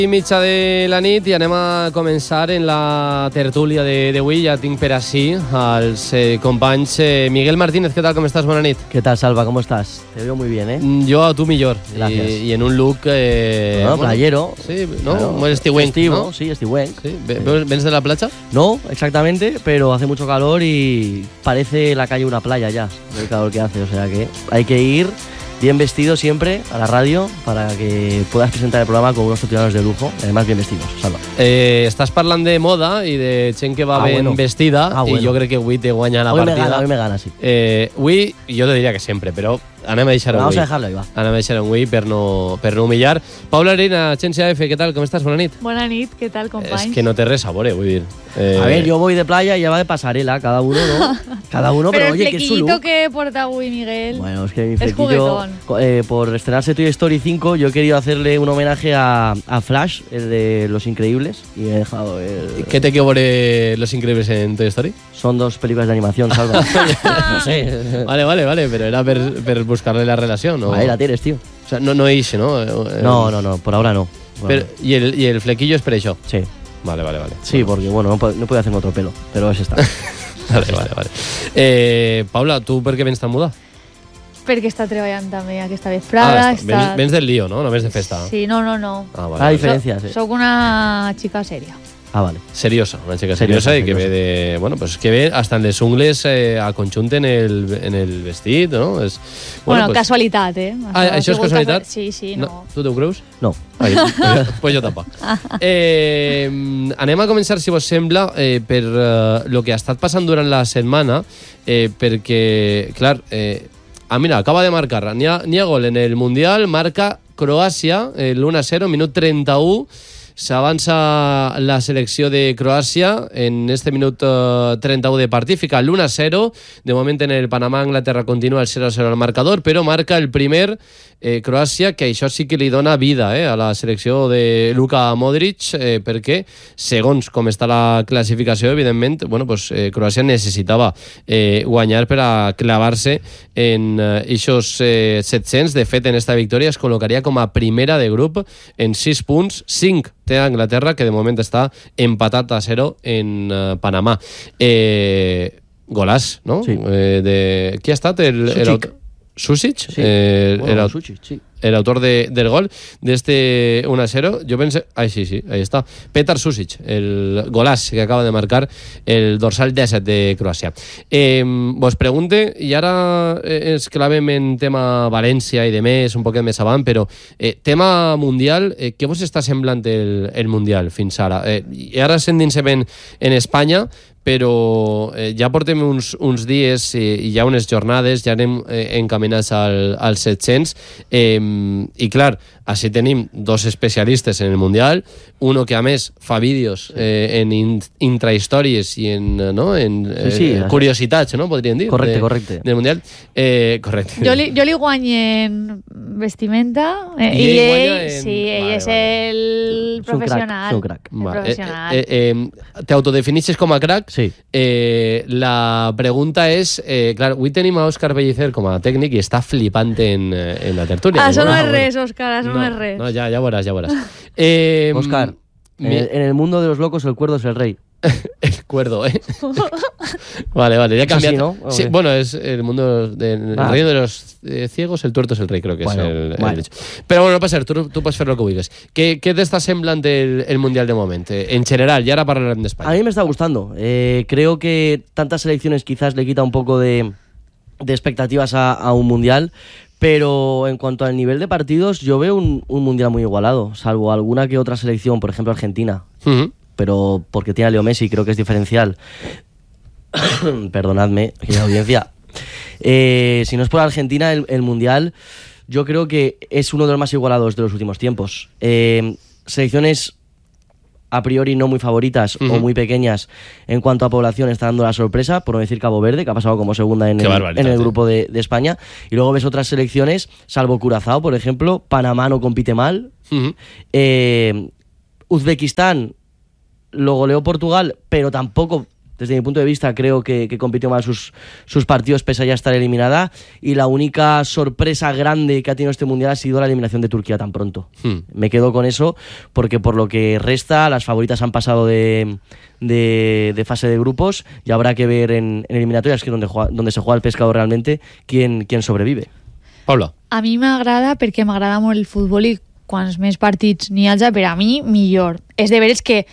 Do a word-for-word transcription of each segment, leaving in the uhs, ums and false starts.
I mitja de la nit i anem a començar en la tertúlia d'avui. Ja tinc per així els eh, companys. Eh, Miguel Martínez, ¿qué tal? ¿Cómo estás? Buena nit. ¿Qué tal, Salva? ¿Cómo estás? Te veo muy bien, ¿eh? Yo a tú mejor. Gracias. Y, y en un look... Eh, no, bueno, playero. Sí, ¿no? Claro. Muy estiuenc, ¿no? Sí, estiuenc. Sí. ¿Vienes de la playa? No, exactamente, pero hace mucho calor y parece la calle una playa ya, el calor que hace. O sea que hay que ir bien vestido siempre a la radio para que puedas presentar el programa con unos tertulianos de lujo, además bien vestidos, Salva. Eh, estàs parlant de moda i de gent que va ah, ben bueno. vestida ah, i bueno. jo crec que avui te guanya la hoy partida. Me gana, hoy me gana, sí. Eh, avui, jo te diria que sempre, però anem a deixar-ho Vamos avui. a dejarlo ahí, va. Anem a deixar-ho avui per no, per no humillar. Paula Arena, Agència F, què tal? Com estàs? Bona nit. Buena nit, ¿qué tal, companys? És que no té res a veure, vull dir. Eh... A ver, yo voy de playa y ella va de pasarela, cada uno, ¿no? Cada uno, pero, pero oye, el que es su look. flequillito que porta hoy Miguel. Bueno, es que mi es flequillo, eh, por estrenarse Toy Story cinco, yo he querido hacerle un homenaje a, a Flash, el de Los Increíbles, y he dejado el... ¿Qué te quiero ver Los Increíbles en Toy Story? Son dos películas de animación, Salva. No sé. Vale, vale, vale, pero era per, per buscarle la relación, ¿no? Ahí la tienes, tío. O sea, no, no hice, ¿no? Eh, No, no, no, por ahora no. Por Pero, ahora. ¿y, el, ¿Y el flequillo es per això? Sí. Vale, vale, vale. Sí, porque bueno, no, puedo- no puedo hacerme otro pelo, pero ese está. Vale, vale, vale. Eh, Paula, tu per què vens tan muda? Perquè està treballant també aquesta vesprada. Ah, està. Vens, vens del lío, no? No vens de festa. Sí, no, no, no. Ah, vale. Ah, vale. diferencias, eh. Soc una chica seria. Ah, vale. Seriosa, una chica Seriosa, seriosa y que seriosa. ve de... Bueno, pues que ve hasta en les ungles eh, a conjunte en el, en el vestit, ¿no? Es, Bueno, pues, casualitat, eh? Ah, això és casualitat? Sí, sí, no. Tu t'ho creus? No. Ai, pues jo tampoc. Eh, anem a començar, si vos sembla, eh, per eh, lo que ha estat passant durant la setmana, eh, perquè, clar, eh, ah, mira, acaba de marcar, n'hi ha, n'hi ha gol en el Mundial, marca Croàcia, el l'u a zero, minut trenta-u, s'avança la selecció de Croàcia en este minut uh, trenta-u de partit, fica l'u a zero, de moment en el Panamà-Anglaterra continua el zero a zero al marcador, però marca el primer eh, Croàcia, que això sí que li dona vida eh, a la selecció de Luka Modric, eh, perquè segons com està la classificació, evidentment, bueno, pues, eh, Croàcia necessitava eh, guanyar per a clavar-se en aquests eh, eh, set-cents. De fet, en esta victòria es col·locaria com a primera de grup en sis punts, cinc té Anglaterra, que de moment està empatat a zero en uh, Panamà. Eh, golàs, no? Sí. Eh, de... Qui ha estat? El, el Sušić. aut- Sušić? Sí. Eh, Bueno, el, aut- Sushi, sí. el autor de, del gol de este uno a zero. Yo pensé... Ay, sí, sí, ahí está. Petar Sušić, el golàs que acaba de marcar el dorsal disset de Croàcia. Eh, vos pregunte, i ara eh, ens clavem en tema València i de més, un poquet més avant, però eh, tema Mundial, eh, què vos està semblant el, el Mundial fins ara? Eh, I ara s'endinsem en, en Espanya, però eh, ja portem uns, uns dies i, i ja unes jornades, ja anem eh, encaminats al, als set-cents, eh, i clar, així tenim dos especialistes en el Mundial, uno que a més fa vídeos eh, en in, intrahistòries i en, no? en eh, Sí, sí, curiositats, no? Podríem dir. Correcte, de, correcte. Del Mundial. Eh, correcte. Jo li, jo li guanyo en vestimenta eh, I i, ell ell, guanya en- sí, ell Vale, és vale. el És un crac, professional. és un crac. El Va, professional. Eh, eh, eh, T'autodefinixes com a crac. Sí. Eh, la pregunta és, eh, clar, avui tenim a Òscar Pellicer com a tècnic i està flipant en, eh, en la tertúlia. Ah, això no Bueno, és bueno. res, Òscar, això no, és res. No, ja, ja veuràs, ja veuràs. Eh, Oscar, en mi- el, en el mundo de los locos el cuerdo es el rey. El cuerdo, ¿eh? Vale, vale, ya Es así, cambiado. ¿no? ¿O Sí, qué? bueno, es el mundo del Ah. reino de los eh, ciegos, el tuerto es el rey, creo que Bueno, es el, el bueno. dicho. Pero bueno, no pasa, tú, tú puedes hacer lo que vulguis. ¿Qué, qué te está semblando el, el Mundial de momento? En general, y ahora para hablar de España. A mí me está gustando. Eh, creo que tantas selecciones quizás le quita un poco de, de expectativas a, a un mundial, pero en cuanto al nivel de partidos, yo veo un, un mundial muy igualado, salvo alguna que otra selección, por ejemplo Argentina, Ujú. pero porque tiene a Leo Messi, creo que es diferencial. Perdonadme, querida audiencia. Eh, si no es por Argentina, el, el mundial, yo creo que es uno de los más igualados de los últimos tiempos. Eh, selecciones a priori no muy favoritas Uh-huh. o muy pequeñas en cuanto a población está dando la sorpresa, por no decir Cabo Verde, que ha pasado como segunda en, Qué el, barbaridad, en el tío. grupo de, de España. Y luego ves otras selecciones, salvo Curazao, por ejemplo, Panamá no compite mal, Ujú. eh, Uzbekistán lo goleó Portugal, pero tampoco desde mi punto de vista creo que, que compitió mal sus, sus partidos pese a ya estar eliminada, y la única sorpresa grande que ha tenido este mundial ha sido la eliminación de Turquía tan pronto. Hmm. Me quedo con eso porque por lo que resta las favoritas han pasado de, de, de fase de grupos y habrá que ver en, en eliminatorias, que es donde, juega, donde se juega el pescado realmente, quién, quién sobrevive. Paula. A mi m'agrada perquè m'agrada molt el futbol i quants més partits n'hi hagi, per a mi, millor. És de veres que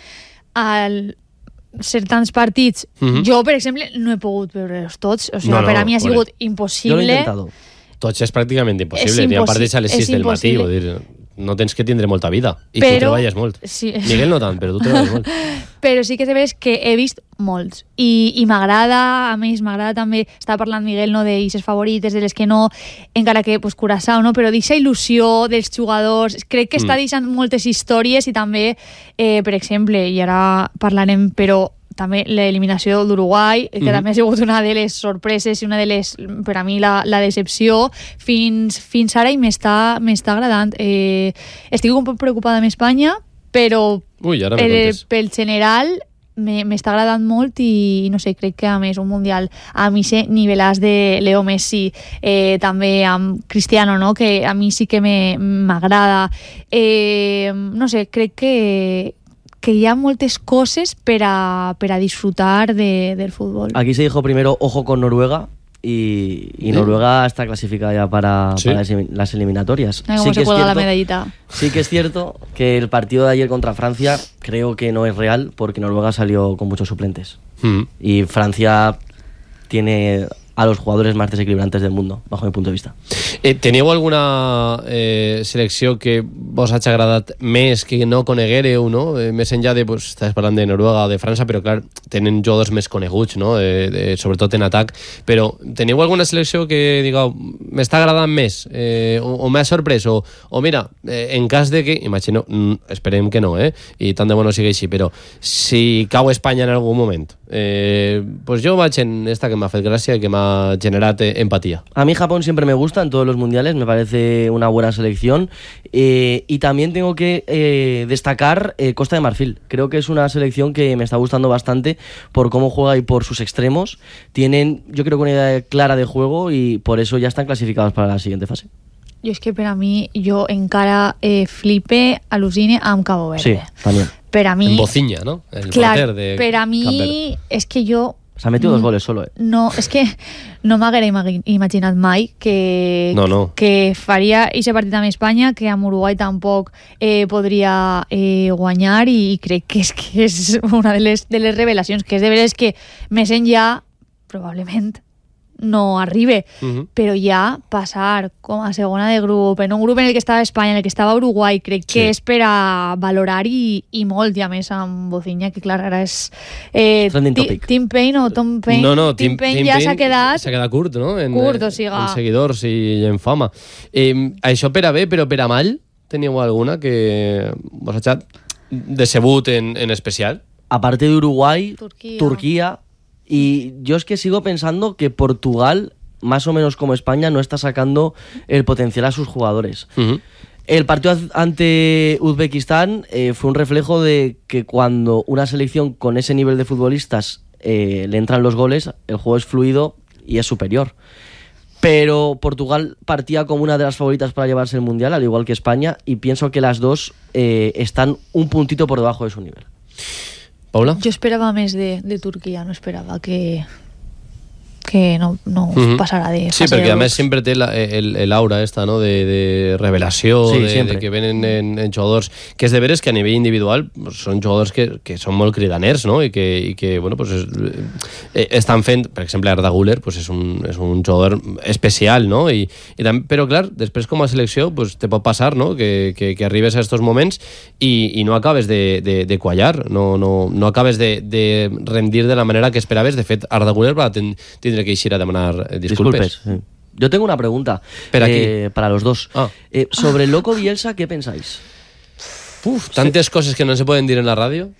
al ser tants partits, mm-hmm. jo, per exemple, no he pogut veure-los tots. O sigui, no, no, per a mi ha sigut impossible. Jo l'he intentado. Tots és pràcticament impossible. N'hi ha partits a les sis del matí, vull dir, no tens que tindre molta vida. I però, tu treballes molt. Sí. Miguel no tant, però tu treballes molt. Però sí que és de veres que he vist molts. I, i m'agrada, a més, m'agrada també, estava parlant Miguel, no, d'eixes favorites, de les que no, encara que, pues, Curaçao, no? Però d'eixa il·lusió dels jugadors, crec que mm. està deixant moltes històries i també, eh, per exemple, i ara parlarem, però també l'eliminació d'Uruguai, que mm-hmm. també ha sigut una de les sorpreses i una de les, per a mi, la, la decepció fins, fins ara, i m'està m'està agradant. Eh, estic un poc preocupada amb Espanya, però Ui, ara el, pel general m'està agradant molt i, no sé, crec que a més un mundial amb ese nivelàs de Leo Messi, eh, també amb Cristiano, no? Que a mi sí que m'agrada. Eh, no sé, crec que que hi ha moltes coses per a, per a disfrutar de, del fútbol. Aquí se dijo primero ojo con Noruega y, y ¿Sí? Noruega está clasificada ya para, ¿Sí? para las eliminatorias. Ay, ¿Cómo sí se cuelga la medallita? Sí que es cierto que el partido de ayer contra Francia creo que no es real porque Noruega salió con muchos suplentes. Mm. Y Francia tiene a los jugadores más desequilibrantes del mundo, bajo mi punto de vista. Eh, teníeu alguna eh, selecció que vos hagi agradat més que no coneguéreu, no? Eh, més enllà de, pues, estàs parlant de Noruega o de França, però clar, tenen jugadors més coneguts, no? Eh, de, sobretot en atac, però teniu alguna selecció que digueu, m'està agradant més, eh, o, o m'ha sorprès, o, o mira, eh, en cas de que, imagino, mm, esperem que no, eh? I tant de bo no sigui així, però si cau Espanya en algun moment, eh, pues jo vaig en esta que m'ha fet gràcia i que m'ha generado empatía. A mí Japón siempre me gusta en todos los mundiales, me parece una buena selección, eh, y también tengo que eh, destacar eh, Costa de Marfil. Creo que es una selección que me está gustando bastante por cómo juega y por sus extremos. Tienen, yo creo que una idea clara de juego y por eso ya están clasificados para la siguiente fase. Jo és que per a mi, jo encara eh, flipe, al·lucine amb Cabo Verde. Sí, també. Per a mi... En Bociña, no? El clar, de per a mi és que jo... Se ha metido dos goles solo, eh. No, és que no m'haguera imaginat mai que, no, no. que faria aquest partit amb Espanya, que amb Uruguai tampoc eh, podria eh, guanyar, i, i crec que és, que és una de les, de les revelacions, que és de veres que més enllà, probablement, no arribe, uh-huh. però ja passar com a segona de grup, en un grup en el que estava Espanya, en el que estava Uruguai, crec que sí. és per a valorar i, i molt, i a més amb Bociña, que clar, ara és eh, t- Tim Payne o Tom Payne, no, no, Tim, Tim Payne Tim ja Payne s'ha quedat s'ha quedat curt, no? En, curt, o sigui, en seguidors i en fama. Eh, això per a bé, però per a mal, teniu alguna que vos ha echat decebut en, en especial? Aparte de Uruguay, Turquía, Turquía. Y yo es que sigo pensando que Portugal, más o menos como España, no está sacando el potencial a sus jugadores. Uh-huh. El partido ante Uzbekistán eh, fue un reflejo de que cuando una selección con ese nivel de futbolistas eh, le entran los goles, el juego es fluido y es superior. Pero Portugal partía como una de las favoritas para llevarse el Mundial, al igual que España, y pienso que las dos eh, están un puntito por debajo de su nivel. Paula? Jo esperava més de, de Turquia, no esperava que, que no, no uh-huh. passarà de fase. Sí, perquè de a més sempre té la, el, el aura esta, no? de, de revelació, sí, de, de que venen en, en jugadors que és de veres que a nivell individual pues, són jugadors que, que són molt cridaners, no? I que, i que bueno, pues és, eh, estan fent, per exemple, Arda Güler pues és, un, és un jugador especial, no? I, i també, però clar, després com a selecció pues, te pot passar, no? Que, que, que arribes a estos moments i, i no acabes de, de, de quallar, no, no, no acabes de, de rendir de la manera que esperaves. De fet, Arda Güler va ten, tindre que ir a demanar eh, disculpes. disculpes sí. Yo tengo una pregunta eh, para los dos. Ah. Eh, sobre el loco Bielsa, ¿qué pensáis? Uf, tantes sí. coses que no se poden dir en la ràdio.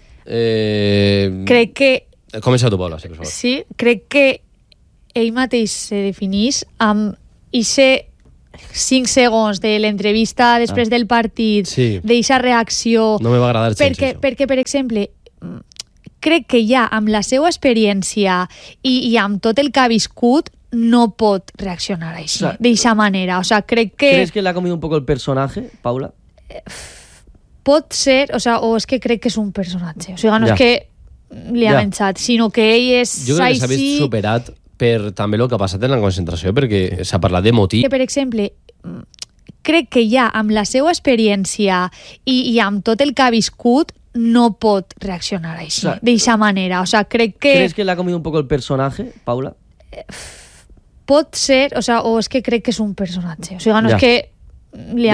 Eh... Crec que... Comença tu, Paula, sí, per favor. Sí, crec que ell mateix se definís amb ixe cinc segons de l'entrevista després del partit, sí. d'eixa reacció. No me va agradar gens perquè, això. perquè, per exemple, crec que ja amb la seva experiència i, i amb tot el que ha viscut no pot reaccionar així, O sea, d'eixa manera. O sea, crec que... ¿Crees que le ha comido un poco el personaje, Paula? Pot ser, o sea, o és que crec que és un personatge. O sigui, no Ja. és que li ha Ja. menjat, sinó que ell és Jo crec que s'ha vist així... superat per també el que ha passat en la concentració, perquè s'ha parlat de motí. Que, per exemple, crec que ja amb la seva experiència i, i amb tot el que ha viscut no pot reaccionar així, O sea, d'eixa manera. O sea, crec que... ¿Crees que le ha comido un poco el personaje, Paula? Pot ser, o sea, o és que crec que és un personatge. O sigui, no Ja. és que li ha